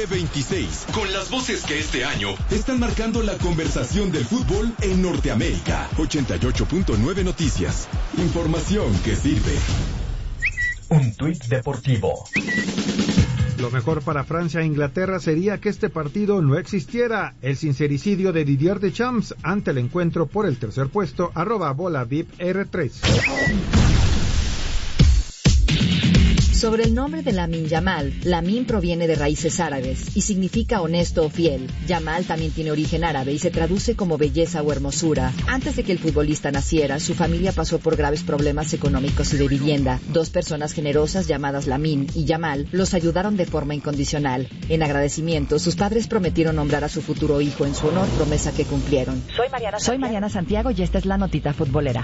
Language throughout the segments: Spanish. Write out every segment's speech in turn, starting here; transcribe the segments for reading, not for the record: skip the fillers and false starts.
26, con las voces que este año están marcando la conversación del fútbol en Norteamérica. 88.9 Noticias. Información que sirve. Un tuit deportivo. Lo mejor para Francia e Inglaterra sería que este partido no existiera. El sincericidio de Didier Deschamps ante el encuentro por el tercer puesto. @VolaVipR3. Sobre el nombre de Lamine Yamal, Lamine proviene de raíces árabes y significa honesto o fiel. Yamal también tiene origen árabe y se traduce como belleza o hermosura. Antes de que el futbolista naciera, su familia pasó por graves problemas económicos y de vivienda. Dos personas generosas llamadas Lamine y Yamal los ayudaron de forma incondicional. En agradecimiento, sus padres prometieron nombrar a su futuro hijo en su honor, promesa que cumplieron. Soy Mariana Santiago y esta es la notita futbolera.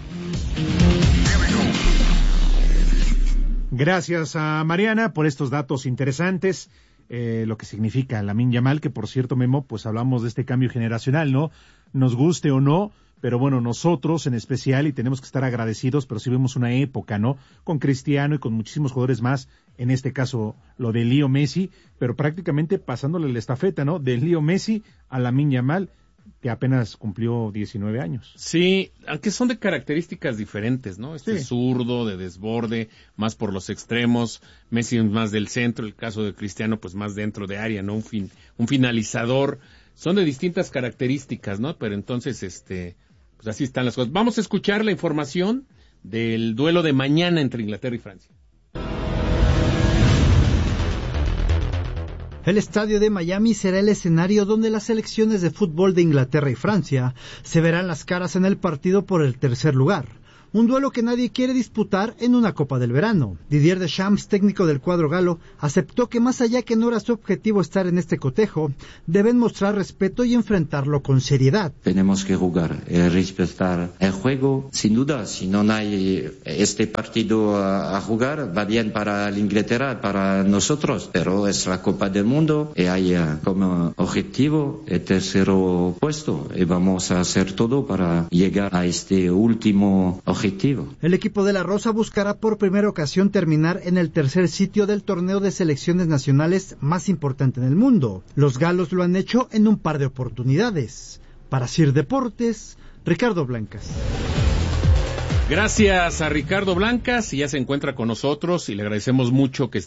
Gracias a Mariana por estos datos interesantes, lo que significa Lamine Yamal, que por cierto, Memo, pues hablamos de este cambio generacional, ¿no? Nos guste o no, pero bueno, nosotros en especial, y tenemos que estar agradecidos, pero sí vemos una época, ¿no? Con Cristiano y con muchísimos jugadores más, en este caso lo de Leo Messi, pero prácticamente pasándole la estafeta, ¿no? De Leo Messi a Lamine Yamal, que apenas cumplió 19 años. Sí, aunque son de características diferentes, ¿no? Sí. Zurdo, de desborde, más por los extremos, Messi más del centro, el caso de Cristiano pues más dentro de área, ¿no? Un finalizador, son de distintas características, ¿no? Pero entonces, pues así están las cosas. Vamos a escuchar la información del duelo de mañana entre Inglaterra y Francia. El estadio de Miami será el escenario donde las selecciones de fútbol de Inglaterra y Francia se verán las caras en el partido por el tercer lugar. Un duelo que nadie quiere disputar en una Copa del Verano. Didier Deschamps, técnico del cuadro galo, aceptó que más allá que no era su objetivo estar en este cotejo, deben mostrar respeto y enfrentarlo con seriedad. Tenemos que jugar, respetar el juego, sin duda. Si no hay este partido a jugar, va bien para la Inglaterra, para nosotros, pero es la Copa del Mundo y hay como objetivo el tercer puesto y vamos a hacer todo para llegar a este último objetivo. El equipo de la Rosa buscará por primera ocasión terminar en el tercer sitio del torneo de selecciones nacionales más importante en el mundo. Los galos lo han hecho en un par de oportunidades. Para Sir Deportes, Ricardo Blancas. Gracias a Ricardo Blancas, y ya se encuentra con nosotros y le agradecemos mucho que